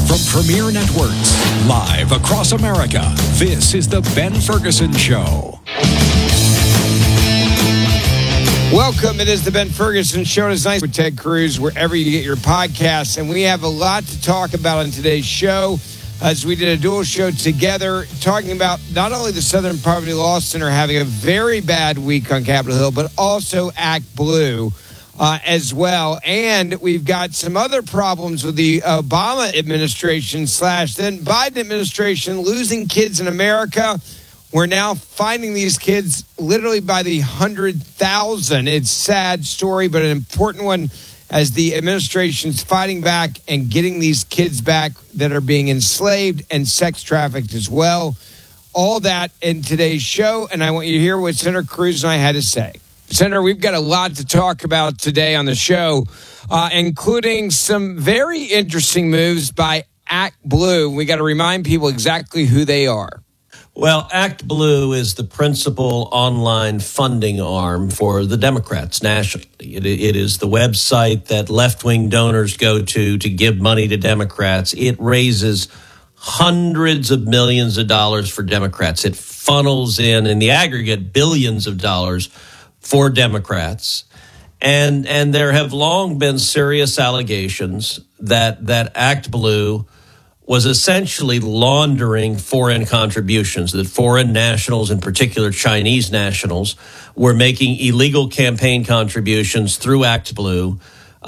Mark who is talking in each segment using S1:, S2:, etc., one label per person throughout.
S1: From Premier Networks, live across America, this is The Ben Ferguson Show.
S2: Welcome. It is The Ben Ferguson Show. It's nice with Ted Cruz, wherever you get your podcasts. And we have a lot to talk about on today's show, as we did a dual show together, talking about not only the Southern Poverty Law Center having a very bad week on Capitol Hill, but also Act Blue as well. And we've got some other problems with the Obama administration / then Biden administration losing kids in America. We're now finding these kids literally by the 100,000. It's a sad story, but an important one as the administration's fighting back and getting these kids back that are being enslaved and sex trafficked as well. All that in today's show, and I want you to hear what Senator Cruz and I had to say. Senator, we've got a lot to talk about today on the show, including some very interesting moves by Act Blue. We got to remind people exactly who they are.
S3: Well, Act Blue is the principal online funding arm for the Democrats nationally. It is the website that left-wing donors go to give money to Democrats. It raises hundreds of millions of dollars for Democrats. It funnels in the aggregate, billions of dollars for Democrats. And there have long been serious allegations that Act Blue was essentially laundering foreign contributions, that foreign nationals, in particular Chinese nationals, were making illegal campaign contributions through Act Blue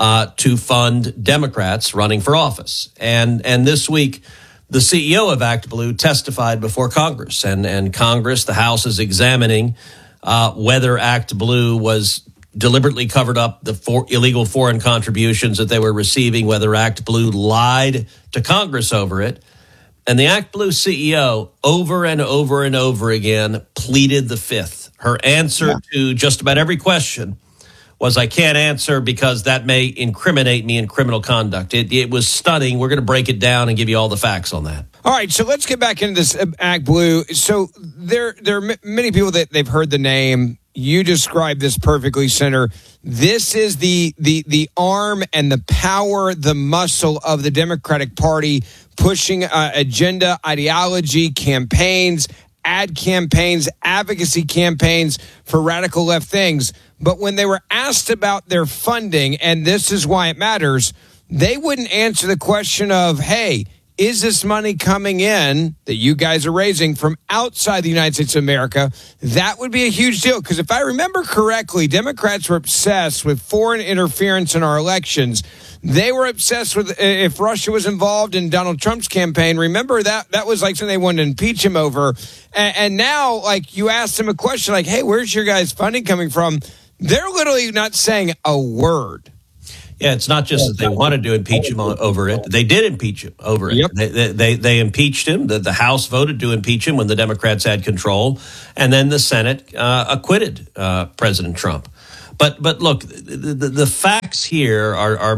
S3: to fund Democrats running for office. And this week, the CEO of Act Blue testified before Congress, and Congress, the House, is examining whether Act Blue was deliberately covered up the illegal foreign contributions that they were receiving, whether Act Blue lied to Congress over it. And the Act Blue CEO over and over and over again pleaded the fifth. Her answer to just about every question was, I can't answer because that may incriminate me in criminal conduct. It was stunning. We're going to break it down and give you all the facts on that.
S2: All right, so let's get back into this Act Blue. So there are many people that they've heard the name. You described this perfectly, Senator. This is the arm and the power, the muscle of the Democratic Party, pushing agenda, ideology, campaigns, ad campaigns, advocacy campaigns for radical left things. But when they were asked about their funding, and this is why it matters, they wouldn't answer the question of, hey, is this money coming in that you guys are raising from outside the United States of America? That would be a huge deal. Because if I remember correctly, Democrats were obsessed with foreign interference in our elections. They were obsessed with if Russia was involved in Donald Trump's campaign. Remember that was like something they wanted to impeach him over. And now, like, you ask them a question like, hey, where's your guys' funding coming from? They're literally not saying a word.
S3: Yeah, it's not just that they wanted to impeach him over it. They did impeach him over it.
S2: Yep.
S3: They impeached him. The House voted to impeach him when the Democrats had control. And then the Senate acquitted President Trump. But look, the facts here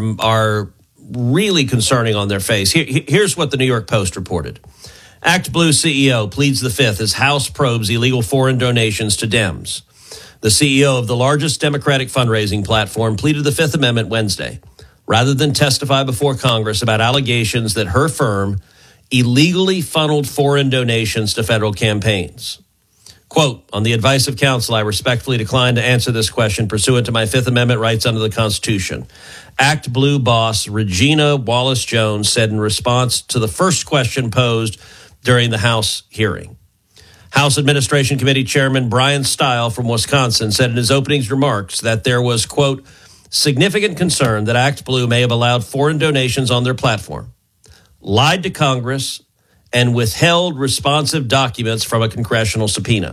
S3: are really concerning on their face. Here's what the New York Post reported. Act Blue CEO pleads the fifth as House probes illegal foreign donations to Dems. The CEO of the largest Democratic fundraising platform pleaded the Fifth Amendment Wednesday, rather than testify before Congress about allegations that her firm illegally funneled foreign donations to federal campaigns. Quote, on the advice of counsel, I respectfully decline to answer this question pursuant to my Fifth Amendment rights under the Constitution. Act Blue boss Regina Wallace-Jones said in response to the first question posed during the House hearing. House Administration Committee Chairman Brian Stile from Wisconsin said in his opening remarks that there was, quote, significant concern that Act Blue may have allowed foreign donations on their platform, lied to Congress, and withheld responsive documents from a congressional subpoena.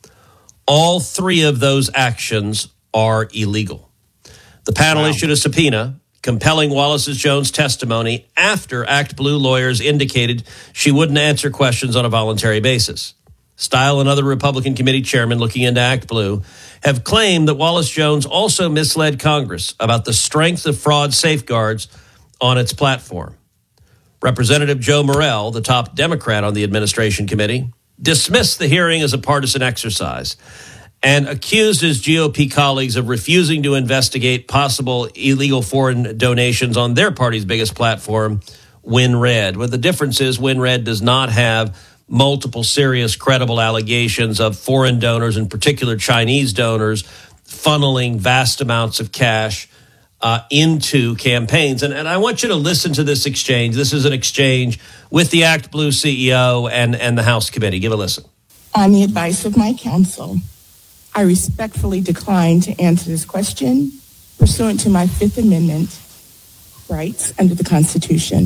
S3: All three of those actions are illegal. The panel issued a subpoena compelling Wallace-Jones' testimony after Act Blue lawyers indicated she wouldn't answer questions on a voluntary basis. Stile and other Republican committee chairmen looking into Act Blue have claimed that Wallace-Jones also misled Congress about the strength of fraud safeguards on its platform. Representative Joe Morell, the top Democrat on the administration committee, dismissed the hearing as a partisan exercise and accused his GOP colleagues of refusing to investigate possible illegal foreign donations on their party's biggest platform WinRed. Well, the difference is WinRed does not have multiple serious, credible allegations of foreign donors, in particular Chinese donors, funneling vast amounts of cash into campaigns. And I want you to listen to this exchange. This is an exchange with the ActBlue CEO and the House committee. Give a listen.
S4: On the advice of my counsel, I respectfully decline to answer this question pursuant to my Fifth Amendment rights under the Constitution.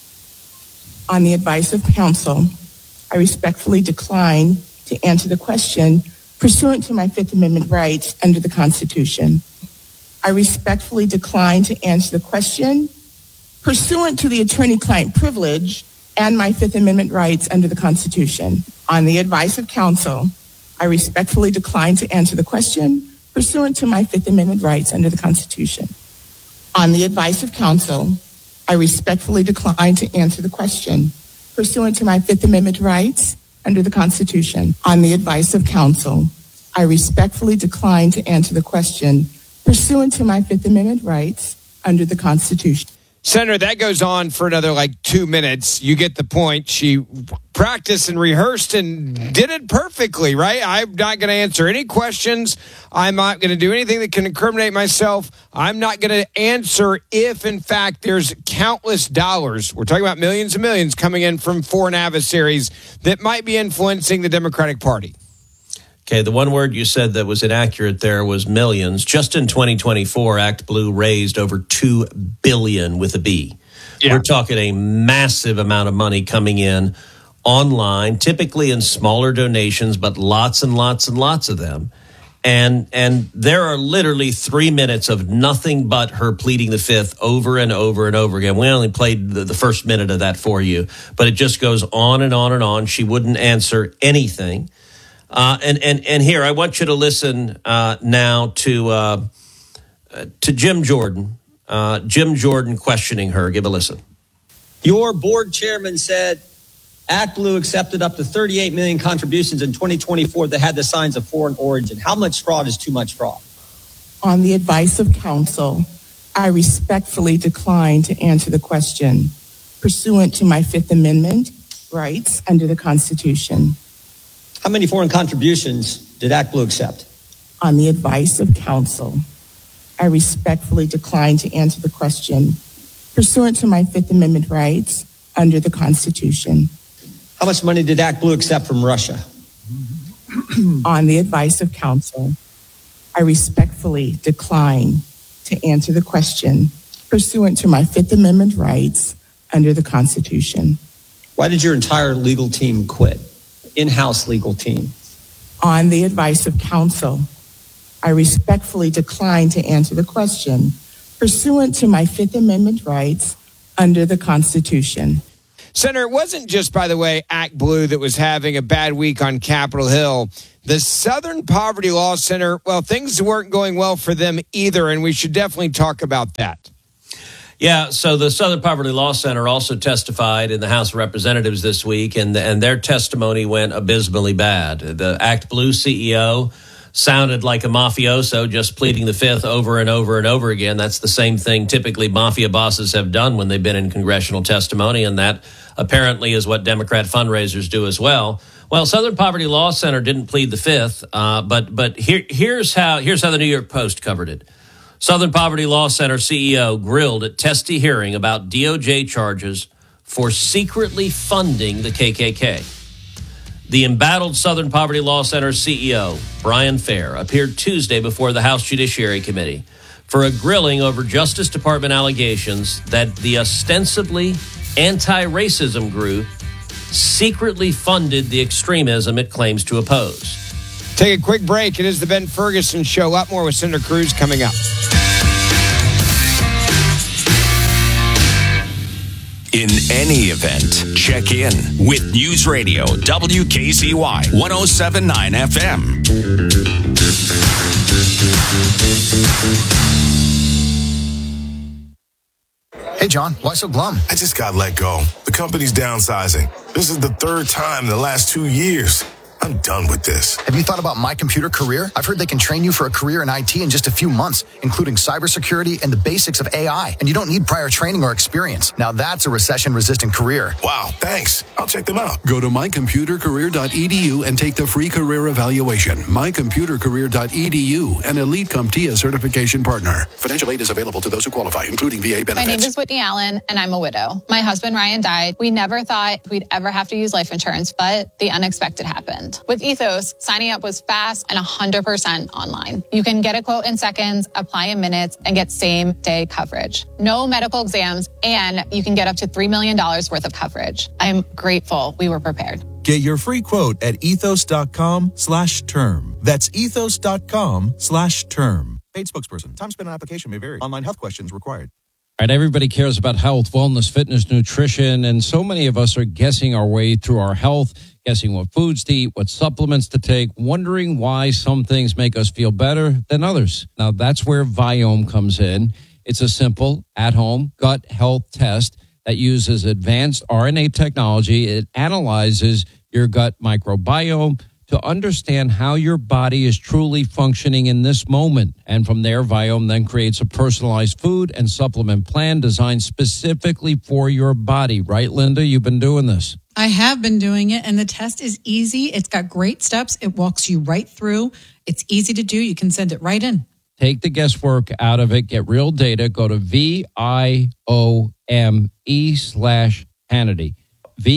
S4: On the advice of counsel, I respectfully decline to answer the question pursuant to my Fifth Amendment rights under the Constitution. I respectfully decline to answer the question pursuant to the attorney-client privilege and my Fifth Amendment rights under the Constitution. On the advice of counsel, I respectfully decline to answer the question pursuant to my Fifth Amendment rights under the Constitution. On the advice of counsel, I respectfully decline to answer the question pursuant to my Fifth Amendment rights under the Constitution. On the advice of counsel, I respectfully decline to answer the question pursuant to my Fifth Amendment rights under the Constitution.
S2: Senator, that goes on for another 2 minutes. You get the point. She practiced and rehearsed and did it perfectly, right? I'm not going to answer any questions. I'm not going to do anything that can incriminate myself. I'm not going to answer if, in fact, there's countless dollars. We're talking about millions and millions coming in from foreign adversaries that might be influencing the Democratic Party.
S3: Okay, the one word you said that was inaccurate there was millions. Just in 2024, ActBlue raised over $2 billion with a B. Yeah. We're talking a massive amount of money coming in online, typically in smaller donations, but lots and lots and lots of them. And there are literally 3 minutes of nothing but her pleading the Fifth over and over and over again. We only played the first minute of that for you, but it just goes on and on and on. She wouldn't answer anything. And here, I want you to listen now to Jim Jordan. Jim Jordan questioning her. Give a listen.
S5: Your board chairman said ActBlue accepted up to 38 million contributions in 2024 that had the signs of foreign origin. How much fraud is too much fraud?
S4: On the advice of counsel, I respectfully decline to answer the question pursuant to my Fifth Amendment rights under the Constitution.
S5: How many foreign contributions did ActBlue accept?
S4: On the advice of counsel, I respectfully decline to answer the question pursuant to my Fifth Amendment rights under the Constitution.
S5: How much money did ActBlue accept from Russia?
S4: On the advice of counsel, I respectfully decline to answer the question pursuant to my Fifth Amendment rights under the Constitution.
S5: Why did your entire legal team quit? In-house legal team.
S4: On the advice of counsel, I respectfully decline to answer the question pursuant to my Fifth Amendment rights under the Constitution.
S2: Senator, it wasn't just, by the way, ActBlue that was having a bad week on Capitol Hill. The Southern Poverty Law Center, well, things weren't going well for them either, and we should definitely talk about that.
S3: Yeah, so the Southern Poverty Law Center also testified in the House of Representatives this week, and their testimony went abysmally bad. The ActBlue CEO sounded like a mafioso, just pleading the Fifth over and over and over again. That's the same thing typically mafia bosses have done when they've been in congressional testimony, and that apparently is what Democrat fundraisers do as well. Well, Southern Poverty Law Center didn't plead the Fifth, but here's how the New York Post covered it. Southern Poverty Law Center CEO grilled at testy hearing about DOJ charges for secretly funding the KKK. The embattled Southern Poverty Law Center CEO, Brian Fair, appeared Tuesday before the House Judiciary Committee for a grilling over Justice Department allegations that the ostensibly anti-racism group secretly funded the extremism it claims to oppose.
S2: Take a quick break. It is the Ben Ferguson Show. A lot more with Senator Cruz coming up.
S1: In any event, check in with News Radio WKZY 107.9 FM.
S6: Hey, John, why so glum?
S7: I just got let go. The company's downsizing. This is the third time in the last 2 years. I'm done with this.
S6: Have you thought about My Computer Career? I've heard they can train you for a career in IT in just a few months, including cybersecurity and the basics of AI. And you don't need prior training or experience. Now that's a recession-resistant career.
S7: Wow, thanks. I'll check them out.
S8: Go to mycomputercareer.edu and take the free career evaluation. mycomputercareer.edu, an Elite CompTIA certification partner. Financial aid is available to those who qualify, including VA benefits.
S9: My name is Whitney Allen, and I'm a widow. My husband, Ryan, died. We never thought we'd ever have to use life insurance, but the unexpected happened. With Ethos, signing up was fast and 100% online. You can get a quote in seconds, apply in minutes, and get same-day coverage. No medical exams, and you can get up to $3 million worth of coverage. I'm grateful we were prepared.
S10: Get your free quote at ethos.com/term. That's ethos.com/term. Paid spokesperson. Time spent on application may vary. Online health questions required.
S11: All right, everybody cares about health, wellness, fitness, nutrition, and so many of us are guessing our way through our health, guessing what foods to eat, what supplements to take, wondering why some things make us feel better than others. Now, that's where Viome comes in. It's a simple, at-home gut health test that uses advanced RNA technology. It analyzes your gut microbiome to understand how your body is truly functioning in this moment. And from there, Viome then creates a personalized food and supplement plan designed specifically for your body. Right, Linda? You've been doing this.
S12: I have been doing it, and the test is easy. It's got great steps. It walks you right through. It's easy to do. You can send it right in.
S11: Take the guesswork out of it. Get real data. Go to VIOME/Hannity.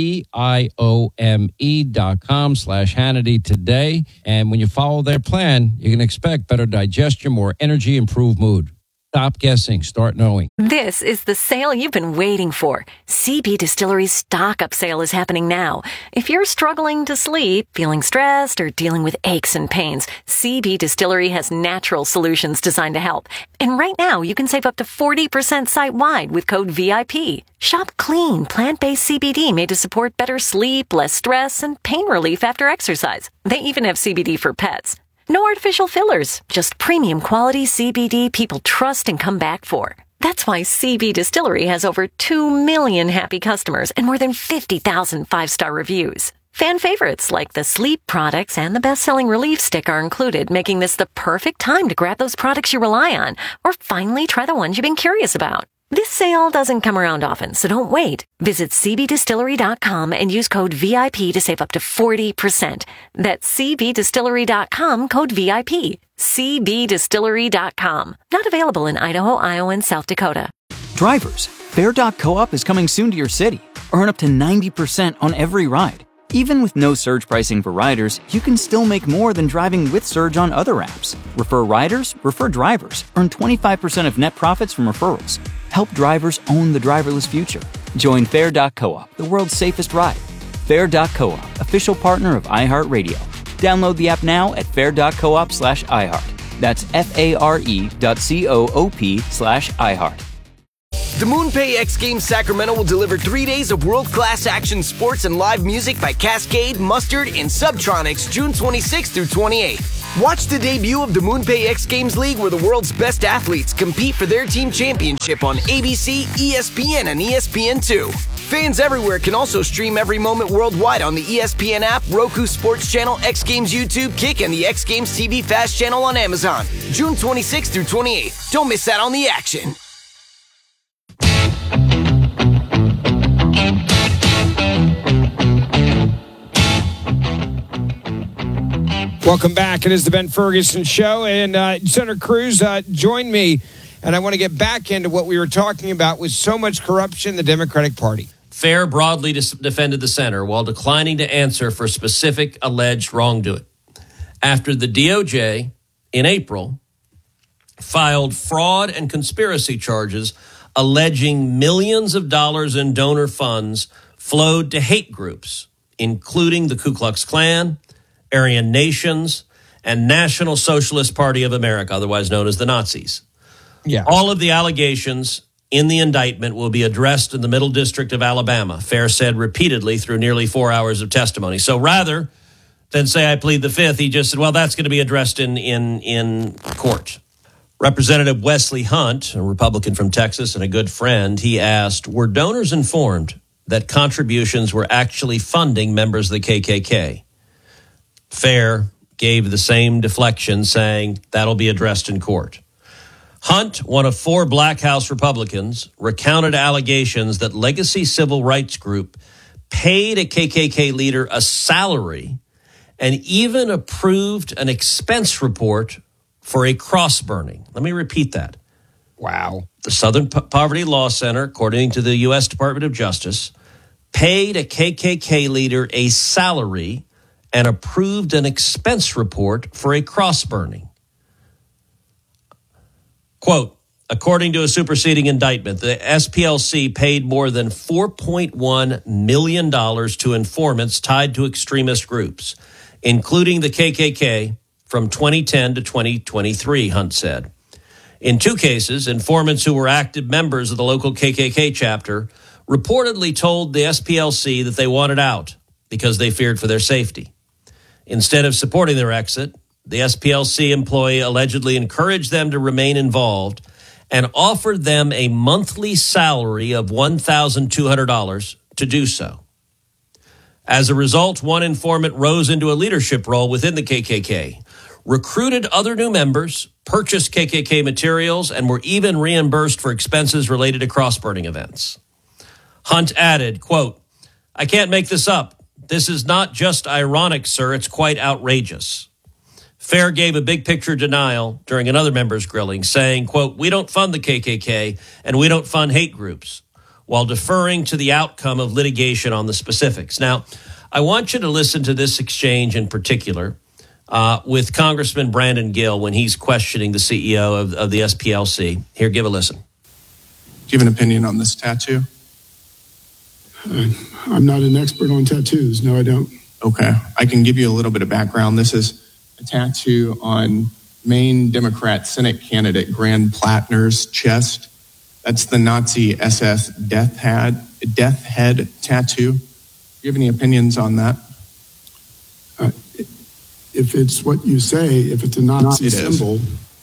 S11: VIOME.com/Hannity today. And when you follow their plan, you can expect better digestion, more energy, improved mood. Stop guessing. Start knowing.
S13: This is the sale you've been waiting for. CB Distillery's stock-up sale is happening now. If you're struggling to sleep, feeling stressed, or dealing with aches and pains, CB Distillery has natural solutions designed to help. And right now, you can save up to 40% site-wide with code VIP. Shop clean, plant-based CBD made to support better sleep, less stress, and pain relief after exercise. They even have CBD for pets. No artificial fillers, just premium quality CBD people trust and come back for. That's why CB Distillery has over 2 million happy customers and more than 50,000 five-star reviews. Fan favorites like the sleep products and the best-selling Relief Stick are included, making this the perfect time to grab those products you rely on or finally try the ones you've been curious about. This sale doesn't come around often, so don't wait. Visit cbdistillery.com and use code VIP to save up to 40%. That's cbdistillery.com, code VIP. cbdistillery.com. Not available in Idaho, Iowa, and South Dakota.
S14: Drivers, Fair.coop is coming soon to your city. Earn up to 90% on every ride. Even with no surge pricing for riders, you can still make more than driving with Surge on other apps. Refer riders, refer drivers. Earn 25% of net profits from referrals. Help drivers own the driverless future. Join Fair.coop, the world's safest ride. Fair.coop, official partner of iHeartRadio. Download the app now at fair.coop/iHeart. That's FARE.coop/iHeart.
S15: The MoonPay X Games Sacramento will deliver 3 days of world-class action sports and live music by Cascade, Mustard, and Subtronics June 26th through 28th. Watch the debut of the MoonPay X Games League, where the world's best athletes compete for their team championship on ABC, ESPN, and ESPN2. Fans everywhere can also stream every moment worldwide on the ESPN app, Roku Sports Channel, X Games YouTube, Kick, and the X Games TV Fast channel on Amazon. June 26th through 28th. Don't miss out on the action.
S2: Welcome back. It is the Ben Ferguson Show. And Senator Cruz joined me, and I want to get back into what we were talking about with so much corruption in the Democratic Party.
S3: Fair broadly defended the center while declining to answer for specific alleged wrongdoing. After the DOJ, in April, filed fraud and conspiracy charges alleging millions of dollars in donor funds flowed to hate groups, including the Ku Klux Klan, Aryan Nations, and National Socialist Party of America, otherwise known as the Nazis.
S2: Yeah.
S3: All of the allegations in the indictment will be addressed in the Middle District of Alabama, Fair said repeatedly through nearly 4 hours of testimony. So rather than say I plead the fifth, he just said, well, that's going to be addressed in court. Representative Wesley Hunt, a Republican from Texas and a good friend, he asked, were donors informed that contributions were actually funding members of the KKK? Fair gave the same deflection, saying that'll be addressed in court. Hunt, one of 4 Black House Republicans, recounted allegations that Legacy Civil Rights Group paid a KKK leader a salary and even approved an expense report for a cross burning. Let me repeat that.
S2: Wow.
S3: The Southern Poverty Law Center, according to the U.S. Department of Justice, paid a KKK leader a salary and approved an expense report for a cross burning. Quote, according to a superseding indictment, the SPLC paid more than $4.1 million to informants tied to extremist groups, including the KKK, from 2010 to 2023, Hunt said. In 2 cases, informants who were active members of the local KKK chapter reportedly told the SPLC that they wanted out because they feared for their safety. Instead of supporting their exit, the SPLC employee allegedly encouraged them to remain involved and offered them a monthly salary of $1,200 to do so. As a result, one informant rose into a leadership role within the KKK, recruited other new members, purchased KKK materials, and were even reimbursed for expenses related to cross-burning events. Hunt added, quote, I can't make this up. This is not just ironic, sir. It's quite outrageous. Fair gave a big picture denial during another member's grilling, saying, quote, we don't fund the KKK and we don't fund hate groups, while deferring to the outcome of litigation on the specifics. Now, I want you to listen to this exchange in particular with Congressman Brandon Gill when he's questioning the CEO of the SPLC. Here, give a listen.
S16: Do you have an opinion on this tattoo?
S17: I'm not an expert on tattoos. No, I don't.
S16: Okay. I can give you a little bit of background. This is a tattoo on Maine Democrat Senate candidate Graham Plattner's chest. That's the Nazi SS death head tattoo. Do you have any opinions on that?
S17: If it's what you say, if it's a Nazi symbol,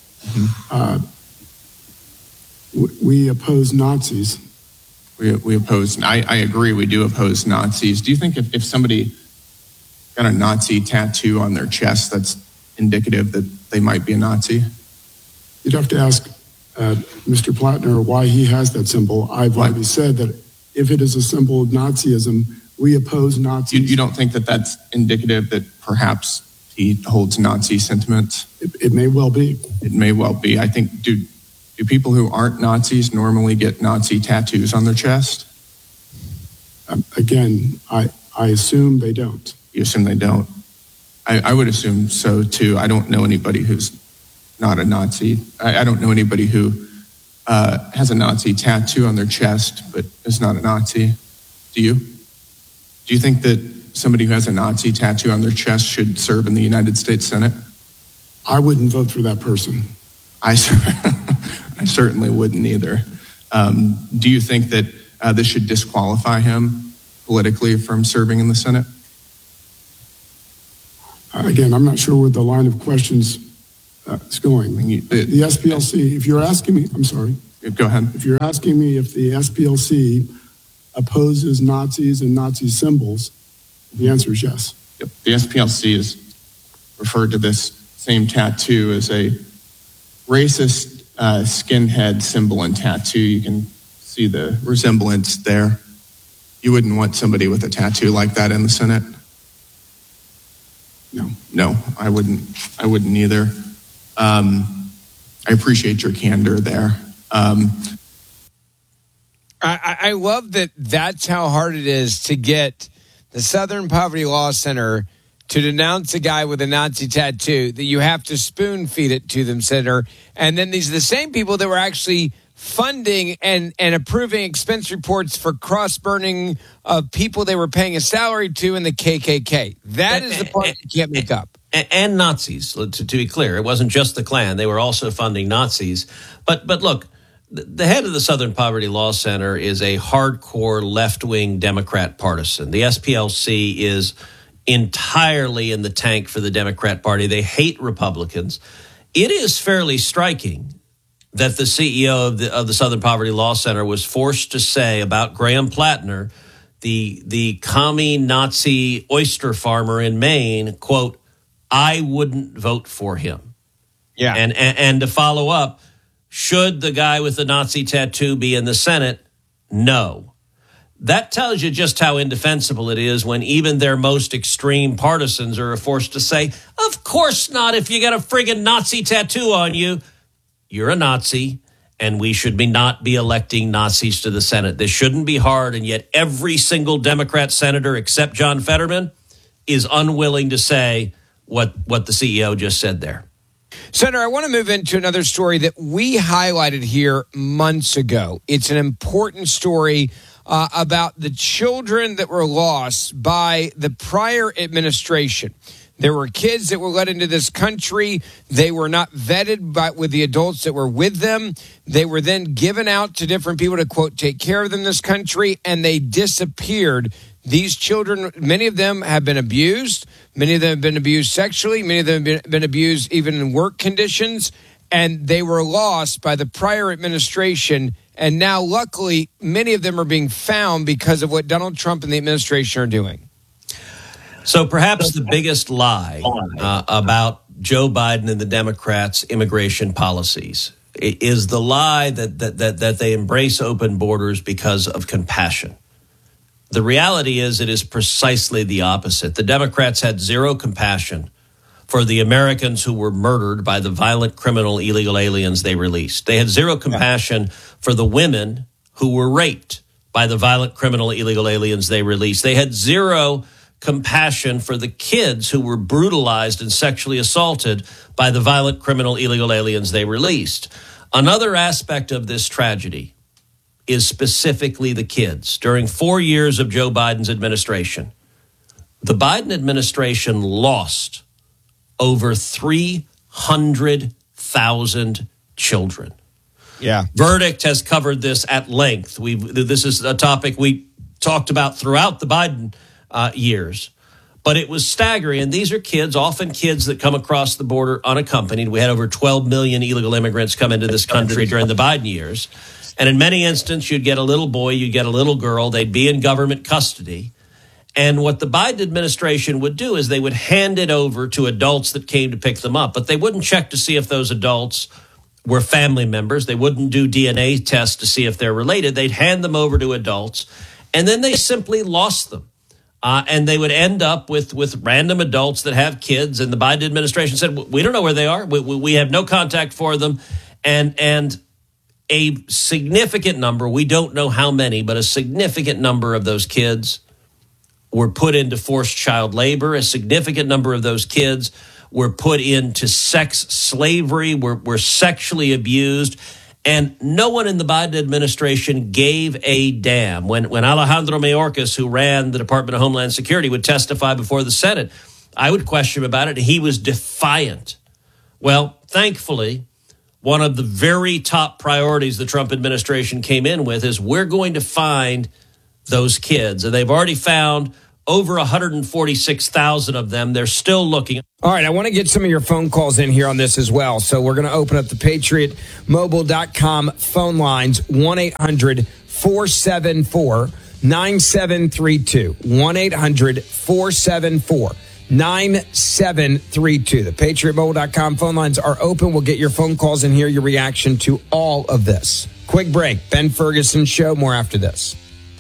S17: we oppose Nazis.
S16: We oppose, I agree, we do oppose Nazis. Do you think if somebody got a Nazi tattoo on their chest, that's indicative that they might be a Nazi?
S17: You'd have to ask Mr. Plattner why he has that symbol. I've already said that if it is a symbol of Nazism, we oppose Nazis.
S16: You don't think that that's indicative that perhaps he holds Nazi sentiments?
S17: It may well be.
S16: It may well be. I think, do people who aren't Nazis normally get Nazi tattoos on their chest?
S17: Again, I assume they don't.
S16: You assume they don't? I would assume so, too. I don't know anybody who's not a Nazi. I don't know anybody who has a Nazi tattoo on their chest but is not a Nazi. Do you? Do you think that somebody who has a Nazi tattoo on their chest should serve in the United States Senate?
S17: I wouldn't vote for that person.
S16: I certainly wouldn't either. Do you think that this should disqualify him politically from serving in the Senate?
S17: Again, I'm not sure where the line of questions is going. The SPLC, if you're asking me, I'm sorry.
S16: Go ahead.
S17: If you're asking me if the SPLC opposes Nazis and Nazi symbols, the answer is yes.
S16: Yep. The SPLC has referred to this same tattoo as a racist skinhead symbol and tattoo. You can see the resemblance there. You wouldn't want somebody with a tattoo like that in the Senate? No, I wouldn't either. I appreciate your candor there.
S2: I love that that's how hard it is to get the Southern Poverty Law Center to denounce a guy with a Nazi tattoo, that you have to spoon feed it to them, Senator. And then these are the same people that were actually funding and approving expense reports for cross-burning of people they were paying a salary to in the KKK. That is the part you can't make up.
S3: And Nazis, to be clear. It wasn't just the Klan. They were also funding Nazis. But look, the head of the Southern Poverty Law Center is a hardcore left-wing Democrat partisan. The SPLC is entirely in the tank for the Democrat Party. They hate Republicans. It is fairly striking that the CEO of the Southern Poverty Law Center was forced to say about Graham Plattner, the commie Nazi oyster farmer in Maine, quote, I wouldn't vote for him.
S2: Yeah.
S3: And to follow up, should the guy with the Nazi tattoo be in the Senate? No. That tells you just how indefensible it is when even their most extreme partisans are forced to say, of course not. If you got a friggin' Nazi tattoo on you, you're a Nazi, and we should not be electing Nazis to the Senate. This shouldn't be hard, and yet every single Democrat senator except John Fetterman is unwilling to say what the CEO just said there.
S2: Senator, I want to move into another story that we highlighted here months ago. It's an important story about the children that were lost by the prior administration. There were kids that were let into this country. They were not vetted with the adults that were with them. They were then given out to different people to, quote, take care of them in this country, and they disappeared. These children, many of them have been abused. Many of them have been abused sexually. Many of them have been abused even in work conditions. And they were lost by the prior administration. And now, luckily, many of them are being found because of what Donald Trump and the administration are doing.
S3: So perhaps the biggest lie about Joe Biden and the Democrats' immigration policies is the lie that they embrace open borders because of compassion. The reality is it is precisely the opposite. The Democrats had zero compassion for the Americans who were murdered by the violent criminal illegal aliens they released. They had zero compassion for the women who were raped by the violent criminal illegal aliens they released. They had zero compassion for the kids who were brutalized and sexually assaulted by the violent criminal illegal aliens they released. Another aspect of this tragedy is specifically the kids. During 4 years of Joe Biden's administration, the Biden administration lost over 300,000 children.
S2: Yeah.
S3: Verdict has covered this at length. This is a topic we talked about throughout the Biden years. But it was staggering. And these are kids, often kids that come across the border unaccompanied. We had over 12 million illegal immigrants come into this country during the Biden years. And in many instances, you'd get a little boy, you'd get a little girl. They'd be in government custody. And what the Biden administration would do is they would hand it over to adults that came to pick them up. But they wouldn't check to see if those adults were family members. They wouldn't do DNA tests to see if they're related. They'd hand them over to adults. And then they simply lost them. And they would end up with random adults that have kids. And the Biden administration said, we don't know where they are. We have no contact for them. And a significant number, we don't know how many, but a significant number of those kids were put into forced child labor. A significant number of those kids were put into sex slavery, were sexually abused. And no one in the Biden administration gave a damn. When Alejandro Mayorkas, who ran the Department of Homeland Security, would testify before the Senate, I would question him about it. He was defiant. Well, thankfully, one of the very top priorities the Trump administration came in with is we're going to find those kids. And they've already found over 146,000 of them. They're still looking.
S2: All right, I want to get some of your phone calls in here on this as well. So we're going to open up the PatriotMobile.com phone lines, 1-800-474-9732. 1-800-474-9732. The PatriotMobile.com phone lines are open. We'll get your phone calls and hear your reaction to all of this. Quick break. Ben Ferguson Show. More after this.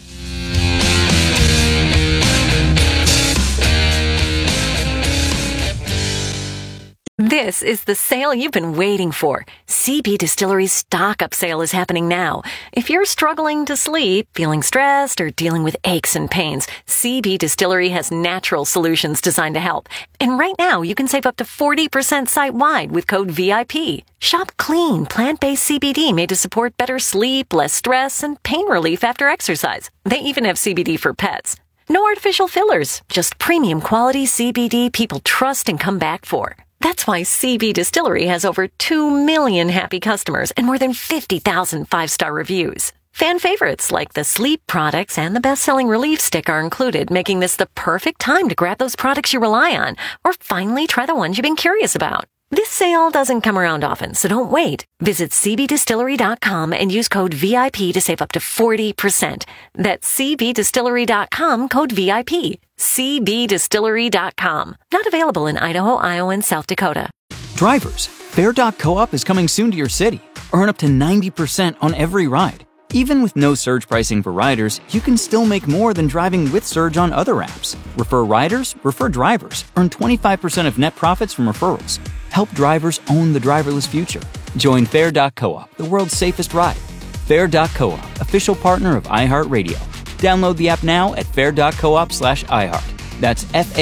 S13: This is the sale you've been waiting for. CB Distillery's stock-up sale is happening now. If you're struggling to sleep, feeling stressed, or dealing with aches and pains, CB Distillery has natural solutions designed to help. And right now, you can save up to 40% site-wide with code VIP. Shop clean, plant-based CBD made to support better sleep, less stress, and pain relief after exercise. They even have CBD for pets. No artificial fillers, just premium quality CBD people trust and come back for. That's why CB Distillery has over 2 million happy customers and more than 50,000 five-star reviews. Fan favorites like the sleep products and the best-selling relief stick are included, making this the perfect time to grab those products you rely on or finally try the ones you've been curious about. This sale doesn't come around often, so don't wait. Visit cbdistillery.com and use code VIP to save up to 40%. That's cbdistillery.com, code VIP. cbdistillery.com. Not available in Idaho, Iowa, and South Dakota.
S14: Drivers, Fair.coop is coming soon to your city. Earn up to 90% on every ride. Even with no surge pricing for riders, you can still make more than driving with Surge on other apps. Refer riders, refer drivers. Earn 25% of net profits from referrals. Help drivers own the driverless future. Join Fair.coop, the world's safest ride. Fair.coop, official partner of iHeartRadio. Download the app now at fair.coop/iHeart. That's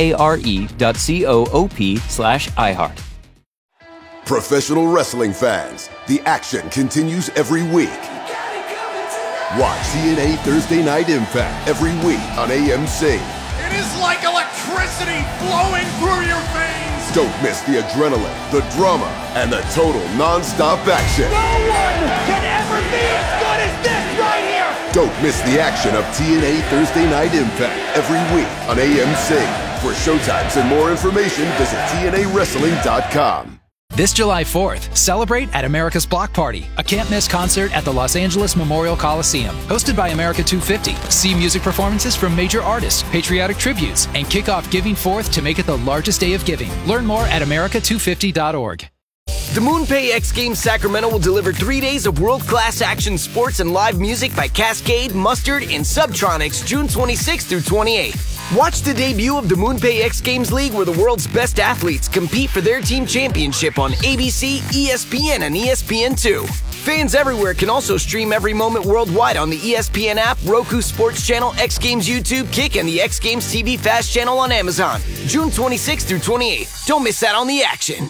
S14: FARE.coop/iHeart.
S18: Professional wrestling fans, the action continues every week. Watch TNA Thursday Night Impact every week on AMC.
S19: It is like electricity flowing through your veins.
S18: Don't miss the adrenaline, the drama, and the total non-stop action.
S19: No one can ever be as good as this right here.
S18: Don't miss the action of TNA Thursday Night Impact every week on AMC. For showtimes and more information, visit TNAWrestling.com.
S20: This July 4th, celebrate at America's Block Party, a can't-miss concert at the Los Angeles Memorial Coliseum. Hosted by America 250. See music performances from major artists, patriotic tributes, and kick off Giving Forth to make it the largest day of giving. Learn more at america250.org.
S15: The MoonPay X Games Sacramento will deliver 3 days of world-class action sports and live music by Cascade, Mustard, and Subtronics June 26th through 28th. Watch the debut of the MoonPay X Games League where the world's best athletes compete for their team championship on ABC, ESPN, and ESPN2. Fans everywhere can also stream every moment worldwide on the ESPN app, Roku Sports Channel, X Games YouTube, Kick, and the X Games TV Fast channel on Amazon. June 26th through 28th. Don't miss out on the action.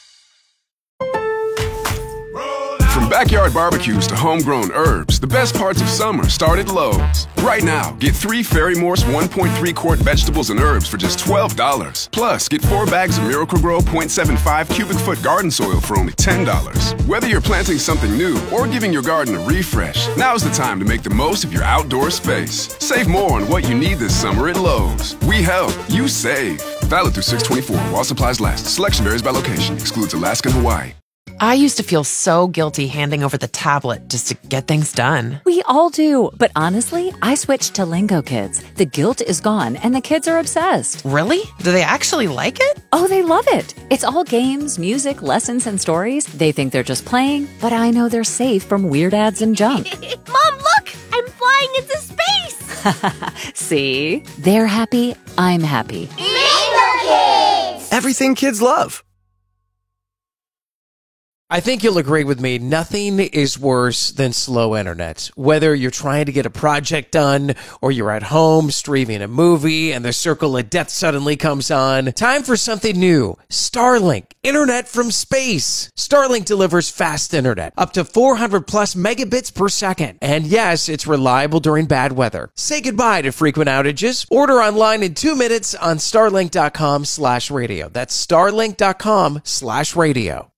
S8: From backyard barbecues to homegrown herbs, the best parts of summer start at Lowe's. Right now, get 3 Ferry Morse 1.3 quart vegetables and herbs for just $12. Plus, get 4 bags of Miracle-Gro 0.75 cubic foot garden soil for only $10. Whether you're planting something new or giving your garden a refresh, now's the time to make the most of your outdoor space. Save more on what you need this summer at Lowe's. We help, you save. Valid through 6/24 while supplies last. Selection varies by location. Excludes Alaska and Hawaii.
S21: I used to feel so guilty handing over the tablet just to get things done.
S22: We all do. But honestly, I switched to Lingo Kids. The guilt is gone and the kids are obsessed.
S21: Really? Do they actually like it?
S22: Oh, they love it. It's all games, music, lessons, and stories. They think they're just playing, but I know they're safe from weird ads and junk.
S23: Mom, look! I'm flying into space!
S22: See? They're happy. I'm happy.
S23: Lingo Kids!
S15: Everything kids love.
S24: I think you'll agree with me, nothing is worse than slow internet. Whether you're trying to get a project done or you're at home streaming a movie and the circle of death suddenly comes on, time for something new. Starlink, internet from space. Starlink delivers fast internet, up to 400 plus megabits per second. And yes, it's reliable during bad weather. Say goodbye to frequent outages. Order online in 2 minutes on starlink.com/radio. That's starlink.com/radio.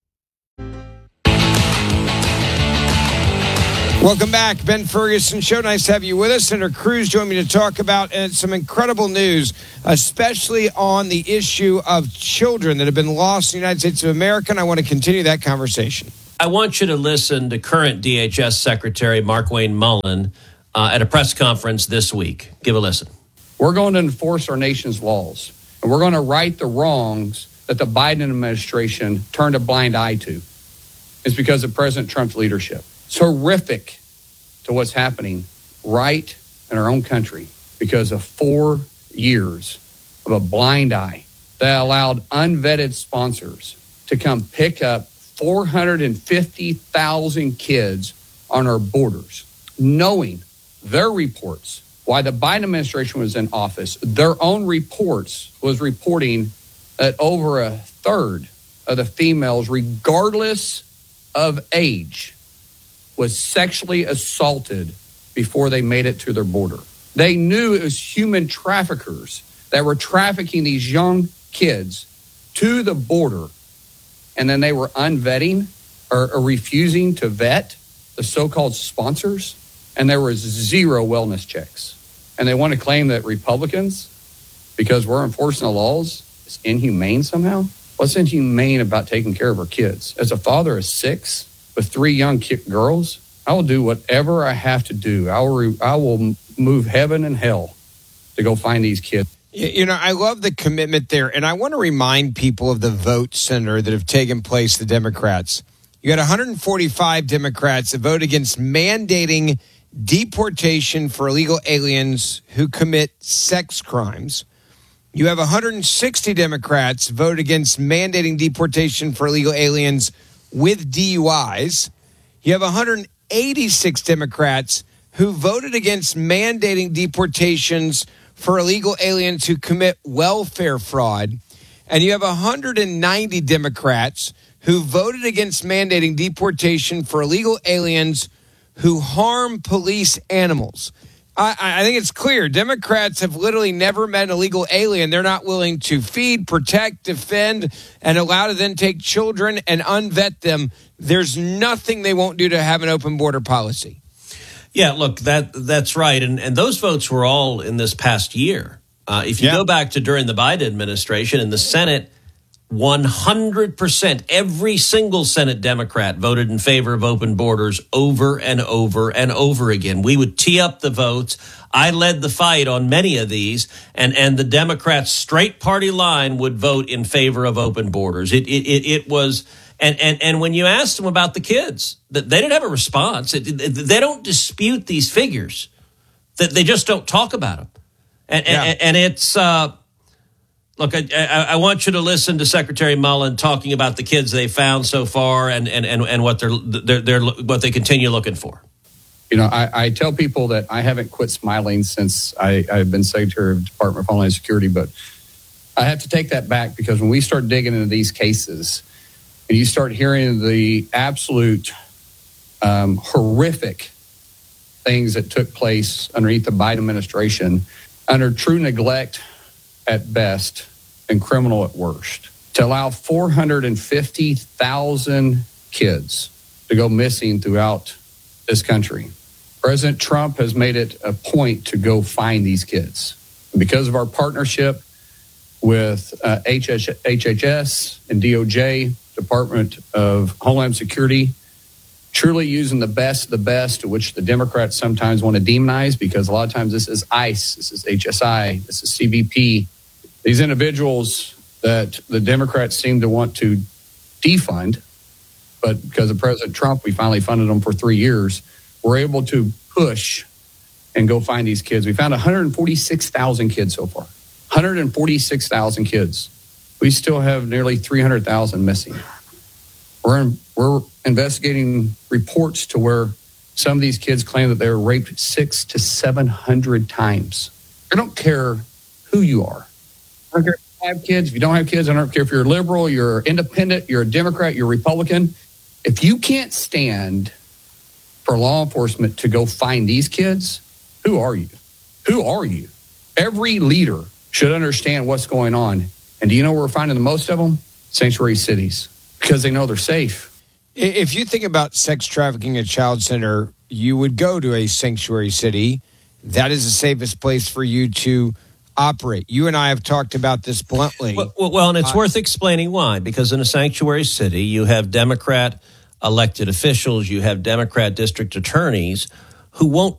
S2: Welcome back, Ben Ferguson Show. Nice to have you with us. Senator Cruz joined me to talk about some incredible news, especially on the issue of children that have been lost in the United States of America, and I want to continue that conversation.
S3: I want you to listen to current DHS Secretary Markwayne Mullin at a press conference this week. Give a listen.
S25: We're going to enforce our nation's laws, and we're going to right the wrongs that the Biden administration turned a blind eye to. It's because of President Trump's leadership. It's horrific to what's happening right in our own country because of 4 years of a blind eye that allowed unvetted sponsors to come pick up 450,000 kids on our borders, knowing their reports, while the Biden administration was in office, their own reports was reporting that over a third of the females, regardless of age, was sexually assaulted before they made it to their border. They knew it was human traffickers that were trafficking these young kids to the border, and then they were unvetting or refusing to vet the so-called sponsors, and there was 0 wellness checks. And they want to claim that Republicans, because we're enforcing the laws, is inhumane somehow. What's inhumane about taking care of our kids? As a father of 6 with 3 young girls, I will do whatever I have to do. I will move heaven and hell to go find these kids.
S2: You know, I love the commitment there, and I want to remind people of the vote center that have taken place, the Democrats. You had 145 Democrats that vote against mandating deportation for illegal aliens who commit sex crimes. You have 160 Democrats vote against mandating deportation for illegal aliens with DUIs. You have 186 Democrats who voted against mandating deportations for illegal aliens who commit welfare fraud. And you have 190 Democrats who voted against mandating deportation for illegal aliens who harm police animals. I think it's clear. Democrats have literally never met an illegal alien they're not willing to feed, protect, defend, and allow to then take children and unvet them. There's nothing they won't do to have an open border policy.
S3: Yeah, look, that's right. And those votes were all in this past year. If you go back to during the Biden administration in the Senate, 100%, every single Senate Democrat voted in favor of open borders over and over and over again. We would tee up the votes. I led the fight on many of these, and the Democrats' straight party line would vote in favor of open borders. It was, and when you asked them about the kids, they didn't have a response. They don't dispute these figures. They just don't talk about them. And it's... Look, I want you to listen to Secretary Mullen talking about the kids they found so far and what they're what they continue looking for.
S25: You know, I tell people that I haven't quit smiling since I've been Secretary of the Department of Homeland Security, but I have to take that back because when we start digging into these cases and you start hearing the absolute horrific things that took place underneath the Biden administration, under true neglect at best and criminal at worst, to allow 450,000 kids to go missing throughout this country. President Trump has made it a point to go find these kids. And because of our partnership with HHS and DOJ, Department of Homeland Security, truly using the best, which the Democrats sometimes want to demonize because a lot of times this is ICE, this is HSI, this is CBP. These individuals that the Democrats seem to want to defund, but because of President Trump, we finally funded them for 3 years. We're able to push and go find these kids. We found 146,000 kids so far. 146,000 kids. We still have nearly 300,000 missing. We're investigating reports to where some of these kids claim that they were raped 600 to 700 times. I don't care who you are. I don't care if you have kids, if you don't have kids. I don't care if you're a liberal, you're independent, you're a Democrat, you're a Republican. If you can't stand for law enforcement to go find these kids, who are you? Who are you? Every leader should understand what's going on. And do you know where we're finding the most of them? Sanctuary cities, because they know they're safe.
S2: If you think about sex trafficking at child center, you would go to a sanctuary city. That is the safest place for you to operate. You and I have talked about this bluntly.
S3: Well, and it's worth explaining why. Because in a sanctuary city, you have Democrat elected officials, you have Democrat district attorneys who won't